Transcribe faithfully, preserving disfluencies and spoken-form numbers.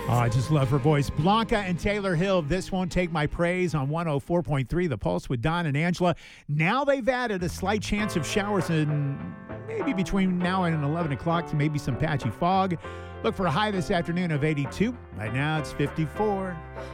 Oh, I just love her voice. Blanca and Taylor Hill, This Won't Take My Praise on one oh four point three, The Pulse with Don and Angela. Now they've added a slight chance of showers in maybe between now and eleven o'clock to maybe some patchy fog. Look for a high this afternoon of eighty-two. Right now it's fifty-four.